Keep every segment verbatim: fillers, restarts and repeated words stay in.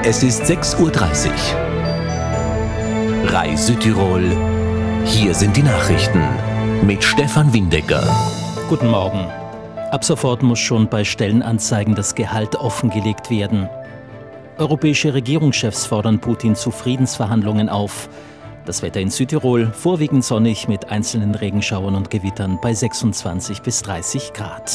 Es ist sechs Uhr dreißig. R A I Südtirol. Hier sind die Nachrichten mit Stefan Windecker. Guten Morgen. Ab sofort muss schon bei Stellenanzeigen das Gehalt offengelegt werden. Europäische Regierungschefs fordern Putin zu Friedensverhandlungen auf. Das Wetter in Südtirol vorwiegend sonnig mit einzelnen Regenschauern und Gewittern bei sechsundzwanzig bis dreißig Grad.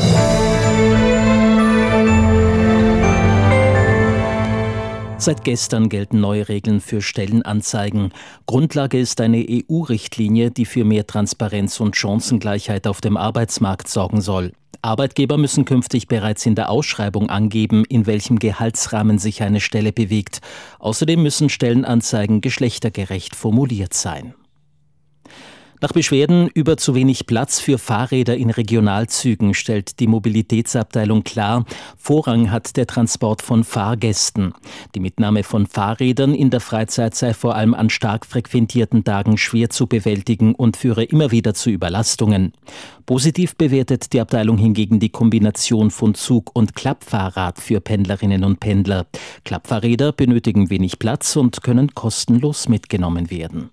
Seit gestern gelten neue Regeln für Stellenanzeigen. Grundlage ist eine E U-Richtlinie, die für mehr Transparenz und Chancengleichheit auf dem Arbeitsmarkt sorgen soll. Arbeitgeber müssen künftig bereits in der Ausschreibung angeben, in welchem Gehaltsrahmen sich eine Stelle bewegt. Außerdem müssen Stellenanzeigen geschlechtergerecht formuliert sein. Nach Beschwerden über zu wenig Platz für Fahrräder in Regionalzügen stellt die Mobilitätsabteilung klar, Vorrang hat der Transport von Fahrgästen. Die Mitnahme von Fahrrädern in der Freizeit sei vor allem an stark frequentierten Tagen schwer zu bewältigen und führe immer wieder zu Überlastungen. Positiv bewertet die Abteilung hingegen die Kombination von Zug- und Klappfahrrad für Pendlerinnen und Pendler. Klappfahrräder benötigen wenig Platz und können kostenlos mitgenommen werden.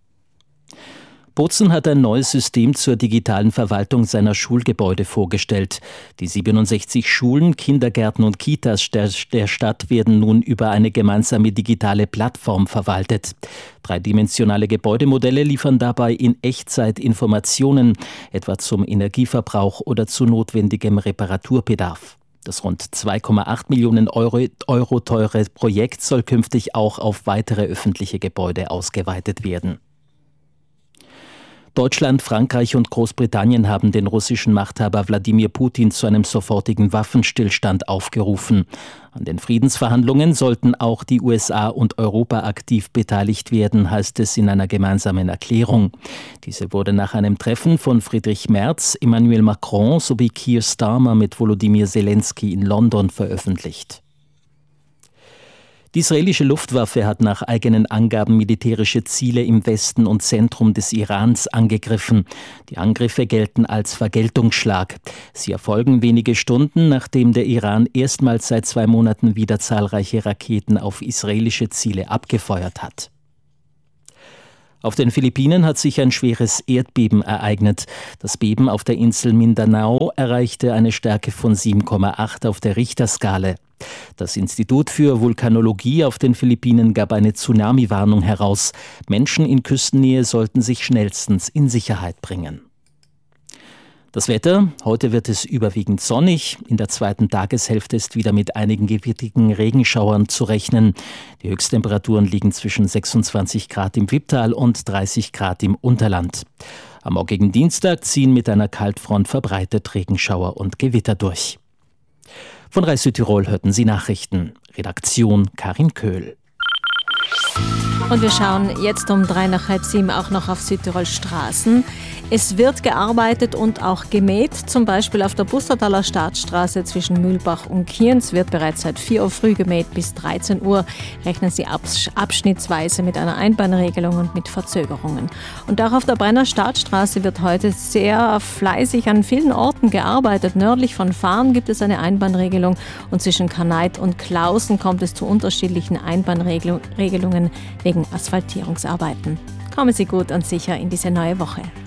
Bozen hat ein neues System zur digitalen Verwaltung seiner Schulgebäude vorgestellt. Die siebenundsechzig Schulen, Kindergärten und Kitas der, der Stadt werden nun über eine gemeinsame digitale Plattform verwaltet. Dreidimensionale Gebäudemodelle liefern dabei in Echtzeit Informationen, etwa zum Energieverbrauch oder zu notwendigem Reparaturbedarf. Das rund zwei Komma acht Millionen Euro, Euro teure Projekt soll künftig auch auf weitere öffentliche Gebäude ausgeweitet werden. Deutschland, Frankreich und Großbritannien haben den russischen Machthaber Wladimir Putin zu einem sofortigen Waffenstillstand aufgerufen. An den Friedensverhandlungen sollten auch die U S A und Europa aktiv beteiligt werden, heißt es in einer gemeinsamen Erklärung. Diese wurde nach einem Treffen von Friedrich Merz, Emmanuel Macron sowie Keir Starmer mit Volodymyr Zelensky in London veröffentlicht. Die israelische Luftwaffe hat nach eigenen Angaben militärische Ziele im Westen und Zentrum des Irans angegriffen. Die Angriffe gelten als Vergeltungsschlag. Sie erfolgen wenige Stunden, nachdem der Iran erstmals seit zwei Monaten wieder zahlreiche Raketen auf israelische Ziele abgefeuert hat. Auf den Philippinen hat sich ein schweres Erdbeben ereignet. Das Beben auf der Insel Mindanao erreichte eine Stärke von sieben Komma acht auf der Richterskala. Das Institut für Vulkanologie auf den Philippinen gab eine Tsunami-Warnung heraus. Menschen in Küstennähe sollten sich schnellstens in Sicherheit bringen. Das Wetter: Heute wird es überwiegend sonnig. In der zweiten Tageshälfte ist wieder mit einigen gewittrigen Regenschauern zu rechnen. Die Höchsttemperaturen liegen zwischen sechsundzwanzig Grad im Wipptal und dreißig Grad im Unterland. Am morgigen Dienstag ziehen mit einer Kaltfront verbreitet Regenschauer und Gewitter durch. Von R A I Südtirol hörten Sie Nachrichten. Redaktion Karin Köhl. Und wir schauen jetzt um drei nach halb sieben auch noch auf Südtirols Straßen. Es wird gearbeitet und auch gemäht, zum Beispiel auf der Bustertaler Startstraße zwischen Mühlbach und Kienz wird bereits seit vier Uhr früh gemäht. Bis dreizehn Uhr rechnen Sie abschnittsweise mit einer Einbahnregelung und mit Verzögerungen. Und auch auf der Brenner Startstraße wird heute sehr fleißig an vielen Orten gearbeitet. Nördlich von Fahren gibt es eine Einbahnregelung und zwischen Kaneit und Klausen kommt es zu unterschiedlichen Einbahnregelungen wegen Asphaltierungsarbeiten. Kommen Sie gut und sicher in diese neue Woche.